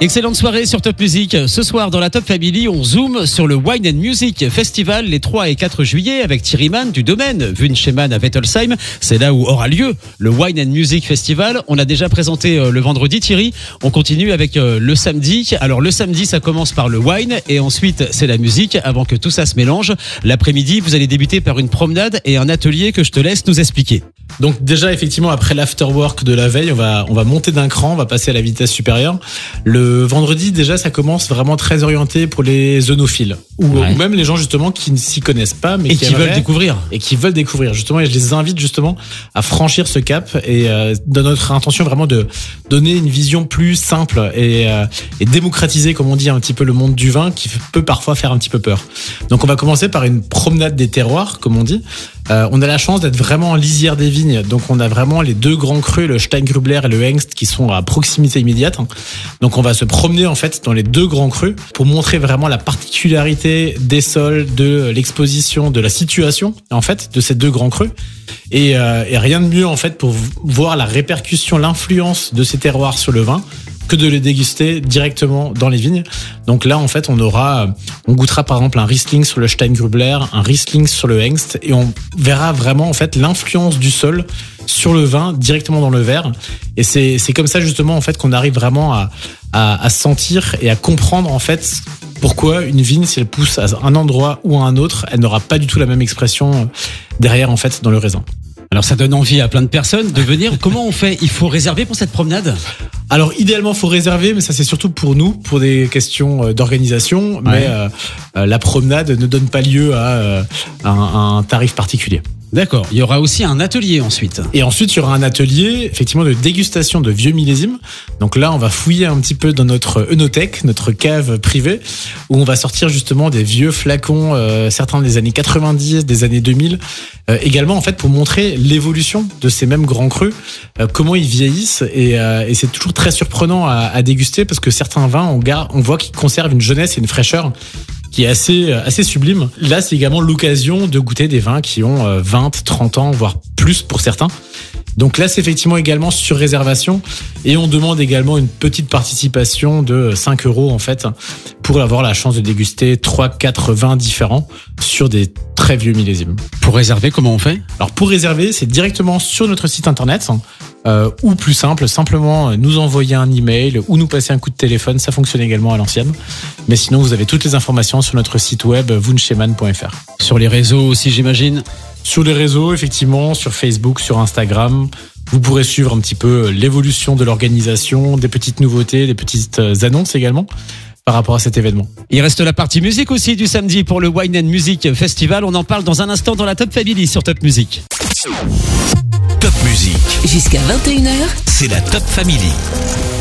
Excellente soirée sur Top Music. Ce soir, dans la Top Family, on zoome sur le Wine and Music Festival les 3 et 4 juillet avec Thierry Mann du domaine Wunschemann à Wettolsheim. C'est là où aura lieu le Wine and Music Festival. On a déjà présenté le vendredi, Thierry. On continue avec le samedi. Alors, le samedi, ça commence par le wine et ensuite, c'est la musique avant que tout ça se mélange. L'après-midi, vous allez débuter par une promenade et un atelier que je te laisse nous expliquer. Donc déjà effectivement après l'afterwork de la veille, on va monter d'un cran, on va passer à la vitesse supérieure. Le vendredi déjà ça commence vraiment très orienté pour les œnophiles ou même les gens justement qui ne s'y connaissent pas mais qui veulent découvrir justement, et je les invite justement à franchir ce cap et dans notre intention vraiment de donner une vision plus simple et démocratiser comme on dit un petit peu le monde du vin qui peut parfois faire un petit peu peur. Donc on va commencer par une promenade des terroirs comme on dit. On a la chance d'être vraiment en lisière des vignes, donc on a vraiment les deux grands crus, le Steingrübler et le Hengst, qui sont à proximité immédiate. Donc on va se promener en fait dans les deux grands crus pour montrer vraiment la particularité des sols, de l'exposition, de la situation en fait de ces deux grands crus. Et rien de mieux en fait pour voir la répercussion, l'influence de ces terroirs sur le vin que de les déguster directement dans les vignes. Donc là, en fait, on goûtera par exemple un Riesling sur le Steingrübler, un Riesling sur le Hengst, et on verra vraiment en fait l'influence du sol sur le vin directement dans le verre. Et c'est comme ça justement en fait qu'on arrive vraiment à sentir et à comprendre en fait pourquoi une vigne, si elle pousse à un endroit ou à un autre, elle n'aura pas du tout la même expression derrière en fait dans le raisin. Alors ça donne envie à plein de personnes de venir. Comment on fait ? Il faut réserver pour cette promenade ? Alors idéalement, faut réserver, mais ça c'est surtout pour nous, pour des questions d'organisation. Mais la promenade ne donne pas lieu à un tarif particulier. D'accord. Il y aura aussi un atelier ensuite. Et ensuite, il y aura un atelier, effectivement, de dégustation de vieux millésimes. Donc là, on va fouiller un petit peu dans notre œnothèque, notre cave privée, où on va sortir justement des vieux flacons, certains des années 90, des années 2000, également en fait pour montrer l'évolution de ces mêmes grands crus, comment ils vieillissent. Et c'est toujours très surprenant à déguster parce que certains vins, on voit qu'ils conservent une jeunesse et une fraîcheur qui est assez sublime. Là, c'est également l'occasion de goûter des vins qui ont 20, 30 ans, voire plus pour certains. Donc là, c'est effectivement également sur réservation et on demande également une petite participation de 5 € en fait pour avoir la chance de déguster 3-4 vins différents sur des très vieux millésimes. Pour réserver, comment on fait ? Alors pour réserver, c'est directement sur notre site internet ou plus simple, simplement nous envoyer un email ou nous passer un coup de téléphone, ça fonctionne également à l'ancienne. Mais sinon, vous avez toutes les informations sur notre site web wunschemann.fr. Sur les réseaux aussi, j'imagine ? Sur les réseaux, effectivement, sur Facebook, sur Instagram, vous pourrez suivre un petit peu l'évolution de l'organisation, des petites nouveautés, des petites annonces également par rapport à cet événement. Il reste la partie musique aussi du samedi pour le Wine and Music Festival. On en parle dans un instant dans la Top Family sur Top Music. Top Music. Jusqu'à 21h. C'est la Top Family.